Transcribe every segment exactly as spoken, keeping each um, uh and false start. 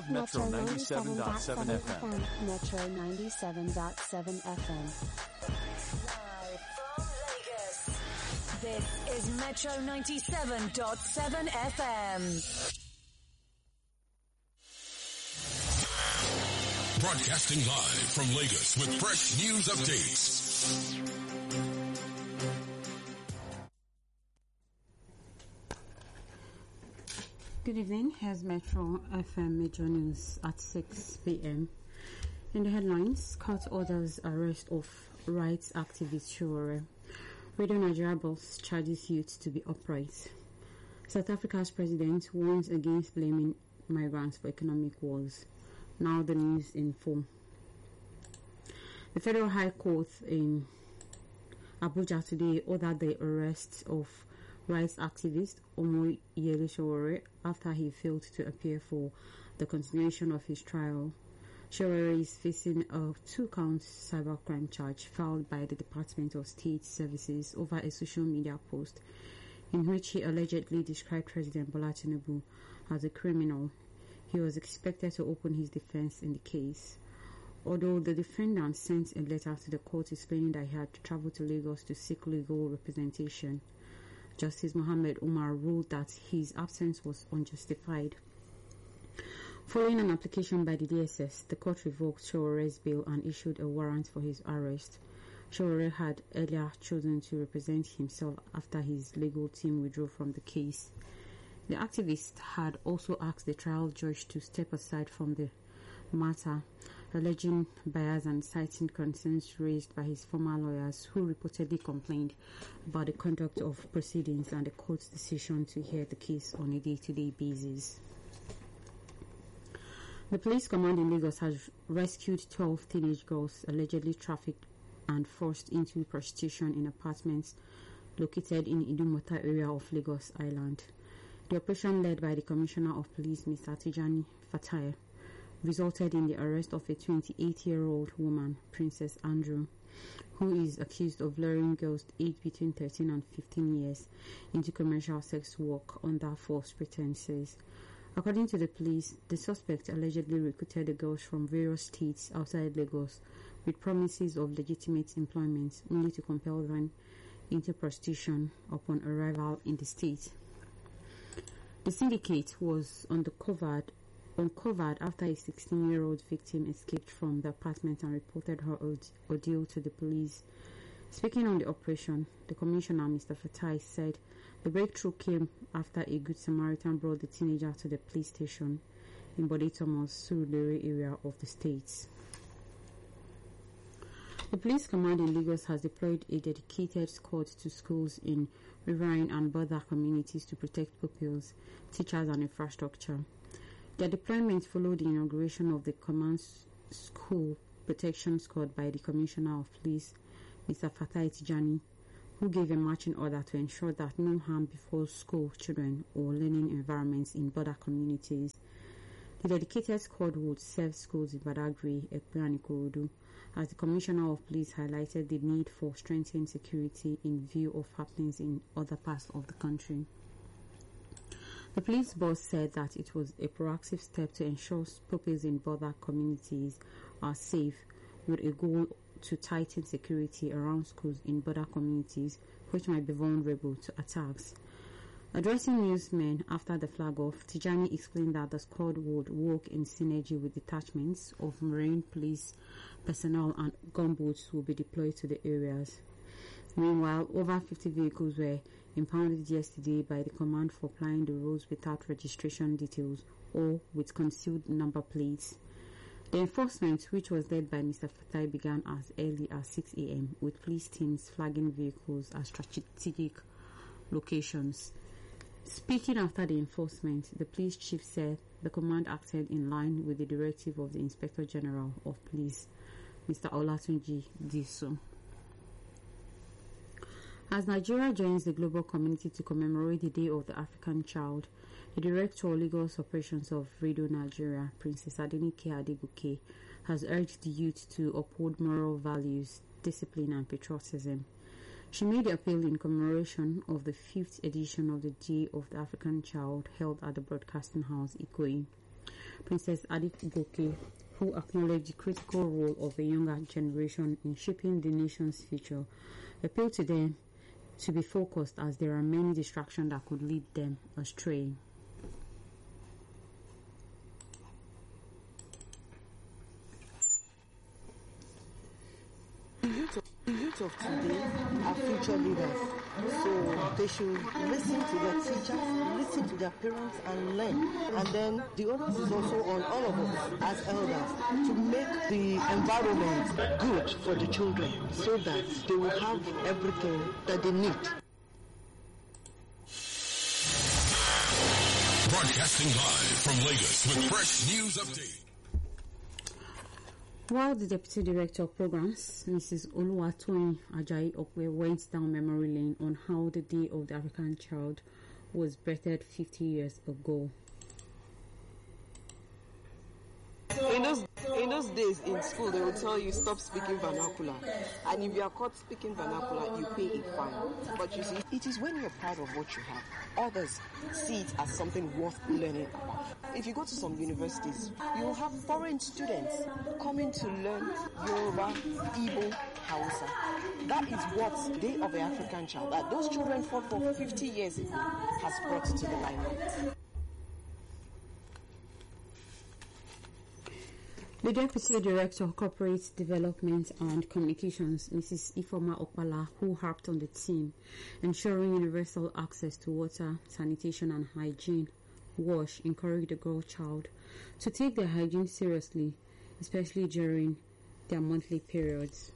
Metro ninety-seven point seven F M. Metro ninety-seven point seven F M. Live from Lagos. This is Metro ninety-seven point seven F M. Broadcasting live from Lagos with fresh news updates. Good evening. Here's Metro F M Major News at six p.m. In the headlines, court orders arrest of rights activist Sowore. Radio Nigeria boss charges youth to be upright. South Africa's president warns against blaming migrants for economic woes. Now the news in full. The Federal High Court in Abuja today ordered the arrest of rights activist Omoyele Sowore after he failed to appear for the continuation of his trial. Sowore is facing a two-count cybercrime charge filed by the Department of State Services over a social media post in which he allegedly described President Bola Tinubu as a criminal. He was expected to open his defense in the case. Although the defendant sent a letter to the court explaining that he had to travel to Lagos to seek legal representation, Justice Mohammed Umar ruled that his absence was unjustified. Following an application by the D S S, the court revoked Sowore's bail and issued a warrant for his arrest. Sowore had earlier chosen to represent himself after his legal team withdrew from the case. The activist had also asked the trial judge to step aside from the matter, alleging bias and citing concerns raised by his former lawyers who reportedly complained about the conduct of proceedings and the court's decision to hear the case on a day-to-day basis. The police command in Lagos has rescued twelve teenage girls allegedly trafficked and forced into prostitution in apartments located in Idumota area of Lagos Island. The operation, led by the Commissioner of Police, Mister Tijani Fatai, resulted in the arrest of a twenty-eight-year-old woman, Princess Andrew, who is accused of luring girls aged between thirteen and fifteen years into commercial sex work under false pretenses. According to the police, the suspect allegedly recruited the girls from various states outside Lagos with promises of legitimate employment, only to compel them into prostitution upon arrival in the state. The syndicate was uncovered, uncovered after a sixteen-year-old victim escaped from the apartment and reported her ordeal to the police. Speaking on the operation, the commissioner, Mister Fatai, said the breakthrough came after a Good Samaritan brought the teenager to the police station in Bode Thomas, Surulere area of the state. The police command in Lagos has deployed a dedicated squad to schools in riverine and border communities to protect pupils, teachers and infrastructure. Their deployment followed the inauguration of the Command School Protection Squad by the Commissioner of Police, Mister Fatai Tijani, who gave a marching order to ensure that no harm befalls school children or learning environments in border communities. The dedicated squad would serve schools in Badagry, Ekpe and Ikorodu, as the Commissioner of Police highlighted the need for strengthening security in view of happenings in other parts of the country. The police boss said that it was a proactive step to ensure pupils in border communities are safe, with a goal to tighten security around schools in border communities which might be vulnerable to attacks. Addressing newsmen after the flag-off, Tijani explained that the squad would work in synergy with detachments of marine police personnel and gunboats will be deployed to the areas. Meanwhile, over fifty vehicles were impounded yesterday by the command for plying the roads without registration details or with concealed number plates. The enforcement, which was led by Mister Fatai, began as early as six a.m. with police teams flagging vehicles at strategic locations. Speaking after the enforcement, the police chief said the command acted in line with the directive of the Inspector General of Police, Mister Olatunji Diso. As Nigeria joins the global community to commemorate the Day of the African Child, the Director of Lagos Operations of Radio Nigeria, Princess Adenike Adegoke, has urged the youth to uphold moral values, discipline and patriotism. She made the appeal in commemoration of the fifth edition of the Day of the African Child held at the Broadcasting House, Ikoyi. Princess Adik Goke, who acknowledged the critical role of the younger generation in shaping the nation's future, appealed to them to be focused as there are many distractions that could lead them astray. The youth of today are future leaders, so they should listen to their teachers, listen to their parents and learn. And then the onus is also on all of us as elders to make the environment good for the children so that they will have everything that they need. Broadcasting live from Lagos with fresh news update. While the Deputy Director of Programs, Missus Oluwatoyin Ajayi Okwe, went down memory lane on how the Day of the African Child was birthed fifty years ago. In those, in those days in school, they would tell you stop speaking vernacular. And if you are caught speaking vernacular, you pay a fine. But you see, it is when you're proud of what you have, others see it as something worth learning about. If you go to some universities, you will have foreign students coming to learn Yoruba, Igbo, Hausa. That is what Day of the African Child, that those children fought for fifty years ago, has brought to the limelight. The Deputy Director of Corporate Development and Communications, Missus Ifoma Okpala, who harped on the theme, ensuring universal access to water, sanitation and hygiene, WASH, encouraged the girl child to take their hygiene seriously, especially during their monthly periods.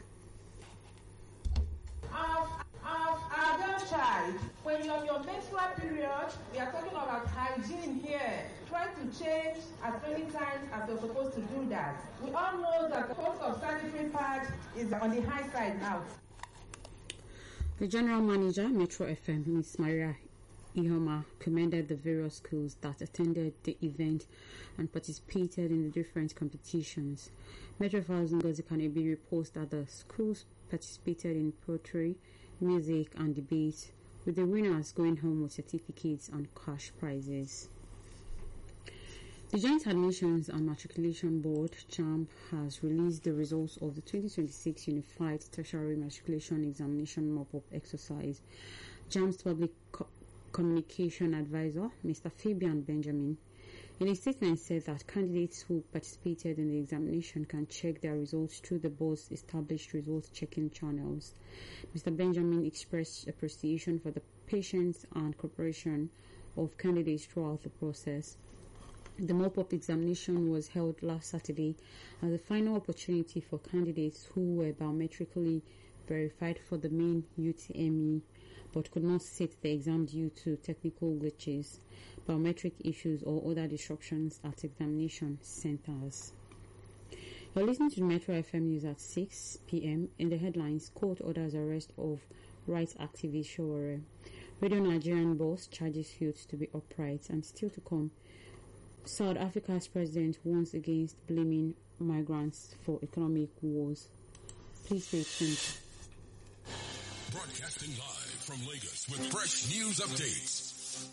As, as a girl child, when you're on your menstrual period, we are talking about hygiene here. Try to change as many times as you're supposed to do that. We all know that the cost of sanitary pads is on the high side now. The General Manager, Metro F M, Miz Maria Ihoma, commended the various schools that attended the event and participated in the different competitions. Metro Files Ngozi Kanebi reports that the schools participated in poetry, music and debate, with the winners going home with certificates and cash prizes. The Joint Admissions and Matriculation Board, JAMB, has released the results of the twenty twenty-six Unified Tertiary Matriculation Examination mop-up exercise. JAMB's Public Co- Communication Advisor, Mister Fabian Benjamin, in a statement said that candidates who participated in the examination can check their results through the board's established results checking channels. Mister Benjamin expressed appreciation for the patience and cooperation of candidates throughout the process. The mop-up examination was held last Saturday as a final opportunity for candidates who were biometrically verified for the main U T M E but could not sit the exam due to technical glitches, biometric issues or other disruptions at examination centers. You're listening to Metro F M News at six p.m. In the headlines, court orders arrest of rights activist Showore. Radio Nigerian boss charges youth to be upright. And still to come, South Africa's president warns against blaming migrants for economic wars. Please stay tuned. Broadcasting live from Lagos with fresh news updates.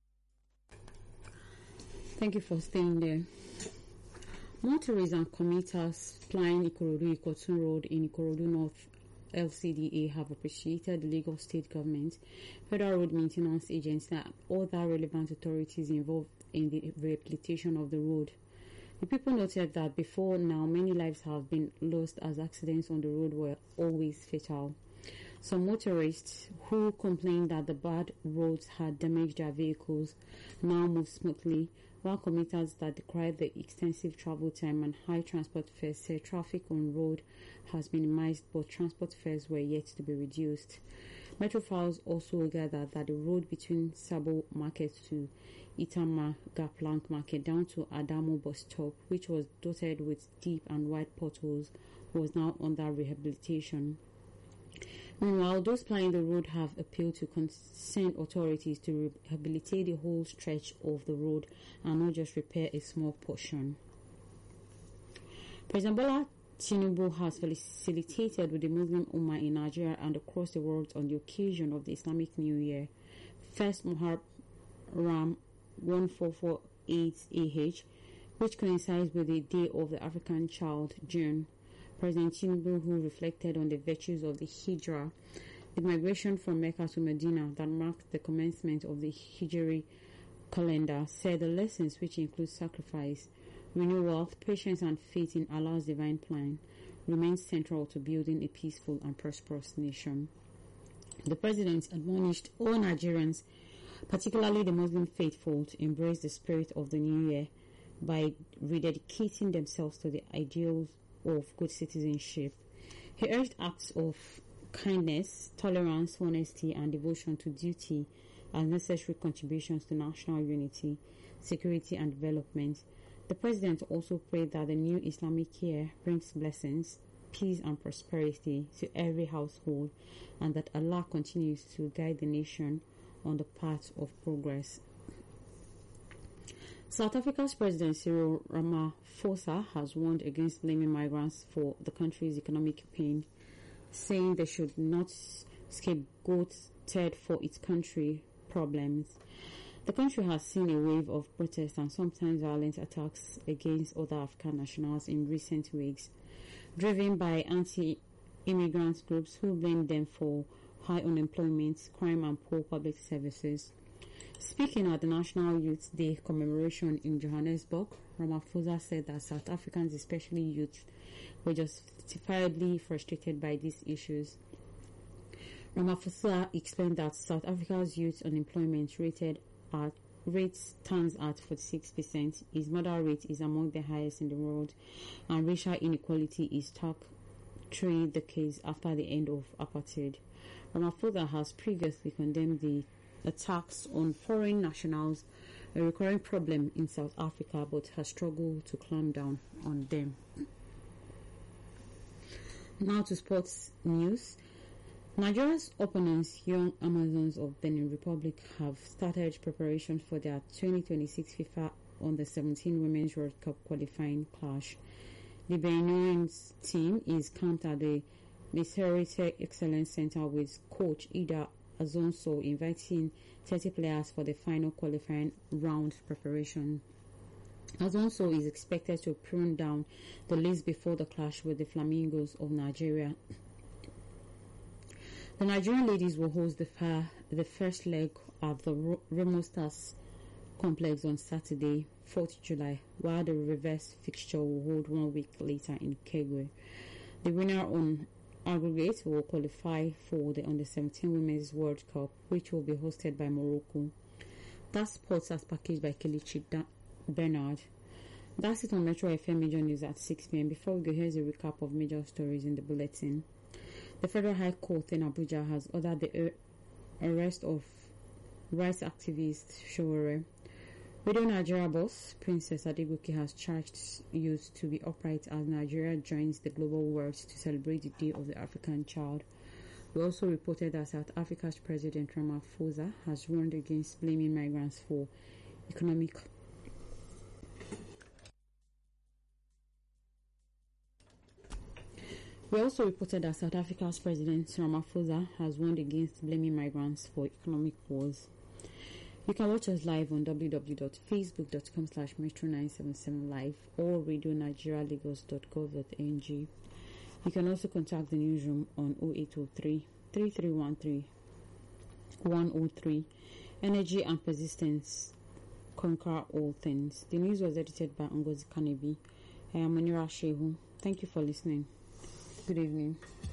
Thank you for staying there. Motorists and commuters plying Ikorodu-Ikotun Road in Ikorodu North L C D A have appreciated the Lagos State Government, Federal Road Maintenance Agency and other relevant authorities involved in the rehabilitation of the road. The people noted that before now many lives have been lost as accidents on the road were always fatal. Some motorists who complained that the bad roads had damaged their vehicles now move smoothly, while commuters that decried the extensive travel time and high transport fares say traffic on road has minimized but transport fares were yet to be reduced. Metro Files also gathered that the road between Sabo Market to Itama Gaplank Market down to Adamo bus stop, which was dotted with deep and wide potholes, was now under rehabilitation. Meanwhile, those plying the road have appealed to concerned authorities to rehabilitate the whole stretch of the road and not just repair a small portion. President Bola Tinubu has facilitated with the Muslim Ummah in Nigeria and across the world on the occasion of the Islamic New Year. First Muharram one four four AIDS A H, which coincides with the Day of the African Child, June. President Tinubu, who reflected on the virtues of the Hijra, the migration from Mecca to Medina that marked the commencement of the Hijri calendar, said the lessons, which include sacrifice, renewal, patience, and faith in Allah's divine plan, remain central to building a peaceful and prosperous nation. The president admonished all Nigerians, particularly the Muslim faithful, to embrace the spirit of the new year by rededicating themselves to the ideals of good citizenship. He urged acts of kindness, tolerance, honesty, and devotion to duty as necessary contributions to national unity, security, and development. The president also prayed that the new Islamic year brings blessings, peace, and prosperity to every household, and that Allah continues to guide the nation on the path of progress. South Africa's President Cyril Ramaphosa has warned against blaming migrants for the country's economic pain, saying they should not scapegoat Ted for its country problems. The country has seen a wave of protests and sometimes violent attacks against other African nationals in recent weeks, driven by anti-immigrant groups who blame them for high unemployment, crime, and poor public services. Speaking at the National Youth Day commemoration in Johannesburg, Ramaphosa said that South Africans, especially youth, were justifiably frustrated by these issues. Ramaphosa explained that South Africa's youth unemployment rated at rate stands at forty-six percent. Its murder rate is among the highest in the world, and racial inequality is stuck three decades after the end of apartheid. Ramaphosa has previously condemned the attacks on foreign nationals, a recurring problem in South Africa, but has struggled to clamp down on them. Now to sports news. Nigeria's opponents, Young Amazons of Benin Republic, have started preparation for their twenty twenty-six FIFA Under seventeen Women's World Cup qualifying clash. The Benin's team is camped at the Meserite Excellence Center with coach Ida Azonso inviting thirty players for the final qualifying round preparation. Azonso is expected to prune down the list before the clash with the Flamingos of Nigeria. The Nigerian ladies will host the, far, the first leg at the Remo Stars complex on Saturday, fourth of July, while the reverse fixture will hold one week later in Kegwe. The winner on aggregate will qualify for the Under seventeen Women's World Cup, which will be hosted by Morocco. That's sports as packaged by Kelechi Bernard. That's it on Metro F M Major News at six p.m. Before we go, here's a recap of major stories in the bulletin. The Federal High Court in Abuja has ordered the arrest of rights activist Showore. Radio Nigeria boss Princess Adegoke has charged youth to be upright as Nigeria joins the global world to celebrate the Day of the African Child. We also reported that South Africa's President Ramaphosa has warned against blaming migrants for economic We also reported that South Africa's President Ramaphosa has warned against blaming migrants for economic wars. You can watch us live on w w w dot facebook dot com slash metro nine seven seven live or radio nigeria lagos dot gov dot n g. You can also contact the newsroom on zero eight zero three, three three one three, one zero three. Energy and persistence conquer all things. The news was edited by Ngozi Kanebi. I am Munira Shehu. Thank you for listening. Good evening.